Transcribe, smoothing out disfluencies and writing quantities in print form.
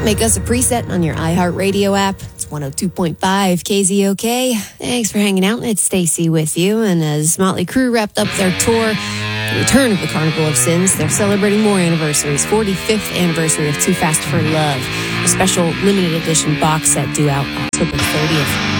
Make us a preset on your iHeartRadio app. It's 102.5 KZOK. Thanks for hanging out. It's Stacy with you. And as Motley Crue wrapped up their tour, the return of the Carnival of Sins, they're celebrating more anniversaries. 45th anniversary of Too Fast for Love. A special limited edition box set due out October 30th.